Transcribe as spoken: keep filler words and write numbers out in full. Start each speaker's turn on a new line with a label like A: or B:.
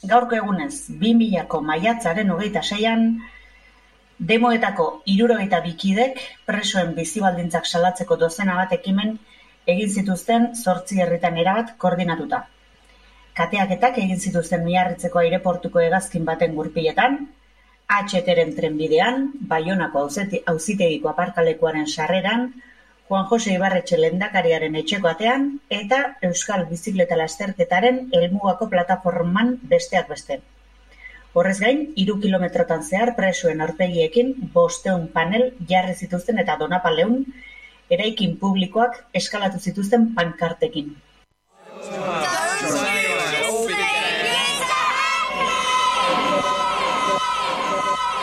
A: gaurko egunez, bi milako maiatzaren hogeita seian, demoetako hirurogeita bi kidek presoen bizi baldintzak salatzeko dozena bat ekimen egin zituzten zortzi herritan erabat koordinatuta. Kateaketak egin zituzten Miarritzeko aireportuko hegazkin baten gurpiletan, H T-ren trenbidean, Baionako auzitegiko aparkalekuaren sarreran, Juan Jose Ibarretxe lehendakariaren etxeko atean eta Euskal Bizikleta Lasterketaren helmugako plataforman besteak beste. Horrez gain, hiru kilometrotan zehar presoen aurpegiekin bostehun panel jarri zituzten eta donapaleun eraikin publikoak eskalatu zituzten pankartekin.